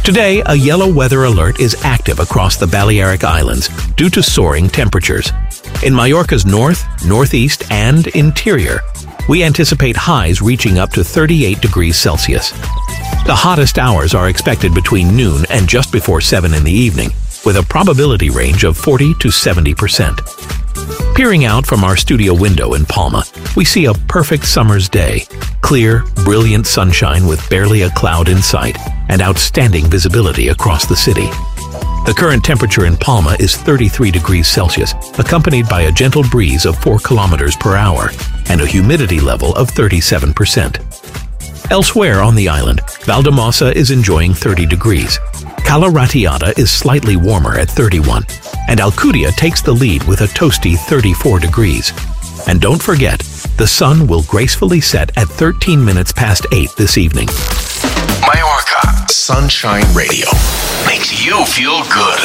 Today, a yellow weather alert is active across the Balearic Islands due to soaring temperatures. In Mallorca's north, northeast, and interior, we anticipate highs reaching up to 38 degrees Celsius. The hottest hours are expected between noon and just before 7 in the evening, with a probability range of 40 to 70%. Peering out from our studio window in Palma, we see a perfect summer's day. Clear, brilliant sunshine with barely a cloud in sight, and outstanding visibility across the city. The current temperature in Palma is 33 degrees Celsius, accompanied by a gentle breeze of 4 kilometers per hour and a humidity level of 37%. Elsewhere on the island, Valdemasa is enjoying 30 degrees. Cala Ratllada is slightly warmer at 31, and Alcudia takes the lead with a toasty 34 degrees. And don't forget, the sun will gracefully set at 13 minutes past 8 this evening. Mallorca Sunshine Radio makes you feel good.